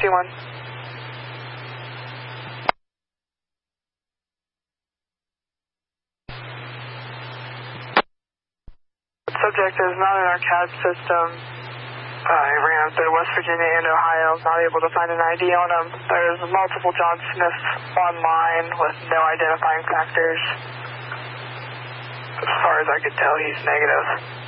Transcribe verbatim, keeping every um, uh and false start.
one. Subject is not in our C A D system. Uh, I ran up through West Virginia and Ohio, not able to find an I D on him. There's multiple John Smiths online with no identifying factors. As far as I could tell, he's negative.